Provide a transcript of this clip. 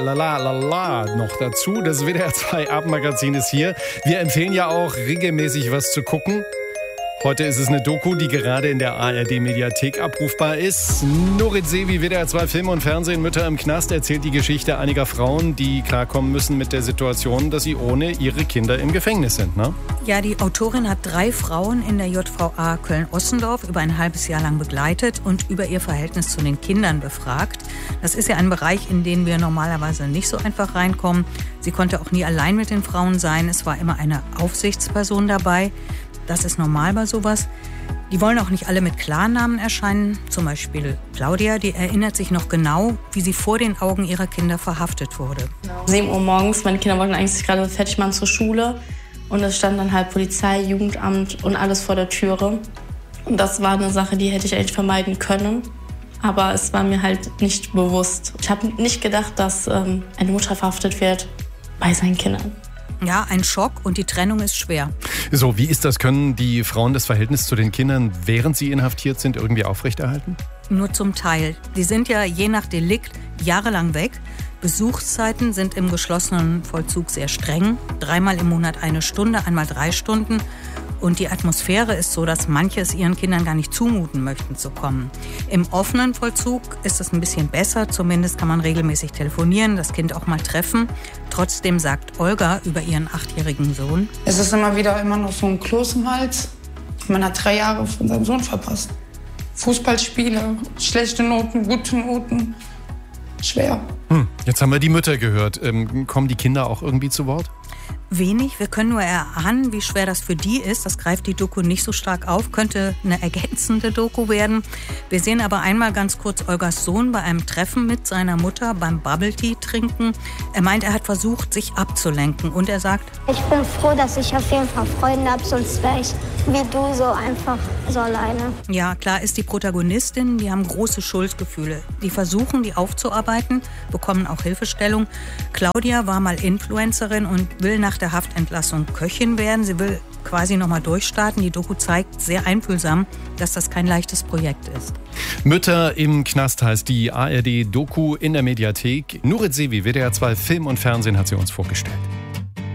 Lala noch dazu. Das WDR 2 Abendmagazin ist hier. Wir empfehlen ja auch regelmäßig was zu gucken. Heute ist es eine Doku, die gerade in der ARD-Mediathek abrufbar ist. Nurit Sevi, WDR 2 Film und Fernsehen, Mütter im Knast, erzählt die Geschichte einiger Frauen, die klarkommen müssen mit der Situation, dass sie ohne ihre Kinder im Gefängnis sind, ne? Ja, die Autorin hat 3 Frauen in der JVA Köln-Ossendorf über ein halbes Jahr lang begleitet und über ihr Verhältnis zu den Kindern befragt. Das ist ja ein Bereich, in den wir normalerweise nicht so einfach reinkommen. Sie konnte auch nie allein mit den Frauen sein. Es war immer eine Aufsichtsperson dabei. Das ist normal bei sowas. Die wollen auch nicht alle mit Klarnamen erscheinen. Zum Beispiel Claudia, die erinnert sich noch genau, wie sie vor den Augen ihrer Kinder verhaftet wurde. 7 Uhr morgens, meine Kinder wollten eigentlich gerade fertig machen zur Schule. Und es stand dann halt Polizei, Jugendamt und alles vor der Türe. Und das war eine Sache, die hätte ich eigentlich vermeiden können. Aber es war mir halt nicht bewusst. Ich habe nicht gedacht, dass eine Mutter verhaftet wird bei seinen Kindern. Ja, ein Schock und die Trennung ist schwer. So, wie ist das? Können die Frauen das Verhältnis zu den Kindern, während sie inhaftiert sind, irgendwie aufrechterhalten? Nur zum Teil. Die sind ja je nach Delikt jahrelang weg. Besuchszeiten sind im geschlossenen Vollzug sehr streng. 3-mal im Monat 1 Stunde, einmal 3 Stunden. Und die Atmosphäre ist so, dass manche es ihren Kindern gar nicht zumuten möchten zu kommen. Im offenen Vollzug ist es ein bisschen besser. Zumindest kann man regelmäßig telefonieren, das Kind auch mal treffen. Trotzdem sagt Olga über ihren 8-jährigen Sohn: Es ist immer noch so ein Kloß im Hals. Man hat 3 Jahre von seinem Sohn verpasst. Fußballspiele, schlechte Noten, gute Noten. Schwer. Jetzt haben wir die Mütter gehört. Kommen die Kinder auch irgendwie zu Wort? Wenig. Wir können nur erahnen, wie schwer das für die ist. Das greift die Doku nicht so stark auf. Könnte eine ergänzende Doku werden. Wir sehen aber einmal ganz kurz Olgas Sohn bei einem Treffen mit seiner Mutter beim Bubble Tea trinken. Er meint, er hat versucht, sich abzulenken. Und er sagt: Ich bin froh, dass ich auf jeden Fall Freunde habe, sonst wäre ich wie du so einfach so alleine. Ja, klar ist die Protagonistin, die haben große Schuldgefühle. Die versuchen, die aufzuarbeiten, bekommen auch Hilfestellung. Claudia war mal Influencerin und will nach der Haftentlassung Köchin werden. Sie will quasi nochmal durchstarten. Die Doku zeigt sehr einfühlsam, dass das kein leichtes Projekt ist. Mütter im Knast heißt die ARD-Doku in der Mediathek. Nurit Sevi, WDR 2 Film und Fernsehen, hat sie uns vorgestellt.